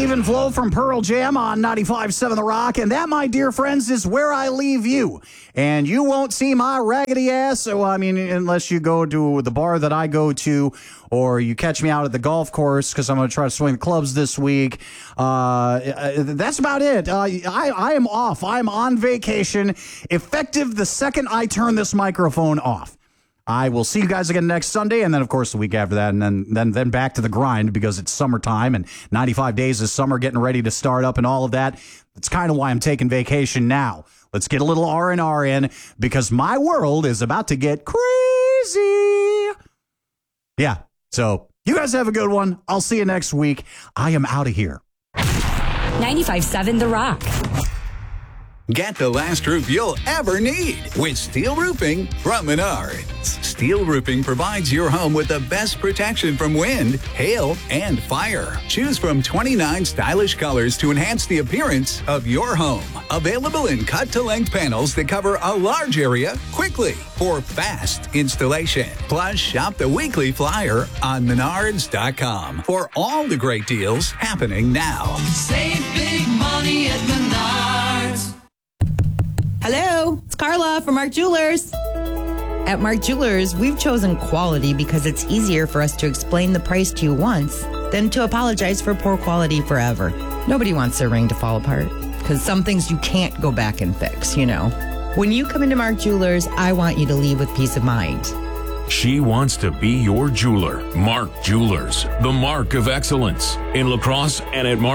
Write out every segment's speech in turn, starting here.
Even Flow from Pearl Jam on 95.7 The Rock. And that, my dear friends, is where I leave you. And you won't see my raggedy ass. So, I mean, unless you go to the bar that I go to, or you catch me out at the golf course because I'm going to try to swing the clubs this week. That's about it. I am off. I'm on vacation, effective the second I turn this microphone off. I will see you guys again next Sunday, and then, of course, the week after that, and then back to the grind because it's summertime, and 95 days of summer getting ready to start up and all of that. That's kind of why I'm taking vacation now. Let's get a little R&R in because my world is about to get crazy. Yeah, so you guys have a good one. I'll see you next week. I am out of here. 95.7 The Rock. Get the last roof you'll ever need with steel roofing from Menards. Steel roofing provides your home with the best protection from wind, hail, and fire. Choose from 29 stylish colors to enhance the appearance of your home. Available in cut-to-length panels that cover a large area quickly for fast installation. Plus, shop the weekly flyer on Menards.com for all the great deals happening now. Save big money at Menards. Hello, it's Carla from Mark Jewelers. At Mark Jewelers, we've chosen quality because it's easier for us to explain the price to you once than to apologize for poor quality forever. Nobody wants their ring to fall apart because some things you can't go back and fix, you know. When you come into Mark Jewelers, I want you to leave with peace of mind. She wants to be your jeweler. Mark Jewelers, the mark of excellence. In La Crosse and at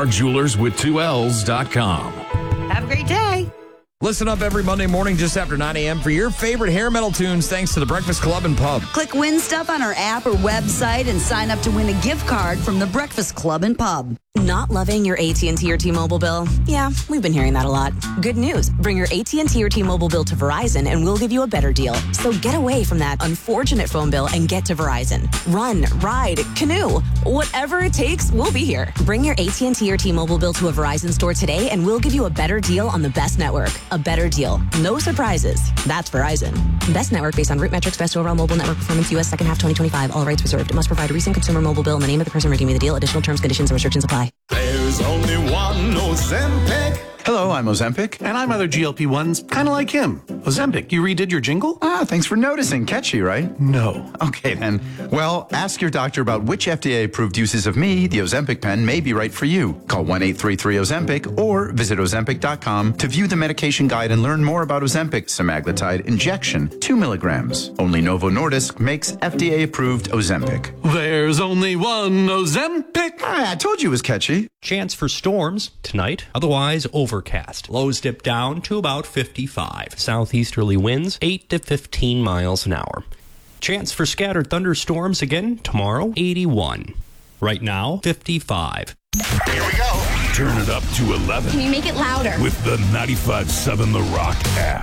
markjewelerswith2ls.com. Have a great day. Listen up every Monday morning just after 9 a.m. for your favorite hair metal tunes thanks to the Breakfast Club and Pub. Click Win Stuff on our app or website and sign up to win a gift card from the Breakfast Club and Pub. Not loving your AT&T or T-Mobile bill? Yeah, we've been hearing that a lot. Good news. Bring your AT&T or T-Mobile bill to Verizon and we'll give you a better deal. So get away from that unfortunate phone bill and get to Verizon. Run, ride, canoe. Whatever it takes, we'll be here. Bring your AT&T or T-Mobile bill to a Verizon store today and we'll give you a better deal on the best network. A better deal. No surprises. That's Verizon. Best network based on root metrics, best overall mobile network performance, U.S. second half 2025. All rights reserved. It must provide a recent consumer mobile bill in the name of the person redeeming the deal. Additional terms, conditions, and restrictions apply. There's only one Ozempic. Hello, I'm Ozempic. And I'm other GLP-1s, kind of like him. Ozempic, you redid your jingle? Thanks for noticing. Catchy, right? No. Okay, then. Well, ask your doctor about which FDA-approved uses of me, the Ozempic pen, may be right for you. Call 1-833-OZEMPIC or visit Ozempic.com to view the medication guide and learn more about Ozempic semaglutide injection, 2 milligrams. Only Novo Nordisk makes FDA-approved Ozempic. There's only one Ozempic. I told you it was catchy. Chance for storms tonight, otherwise overcast. Lows dip down to about 55. Southeasterly winds 8 to 15 miles an hour. Chance for scattered thunderstorms again tomorrow, 81. Right now, 55. Here we go. Turn it up to 11. Can you make it louder? With the 95.7 The Rock app.